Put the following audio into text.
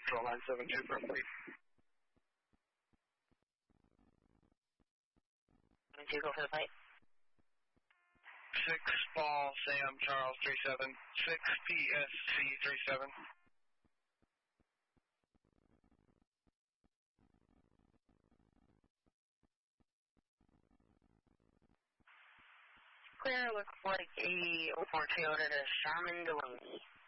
Control 972 for fleet. 2, go for the flight. 6 Fall Sam Charles 37, 6 PSC 37. Clear, looks like a 04 Toyota to Sherman Delaney.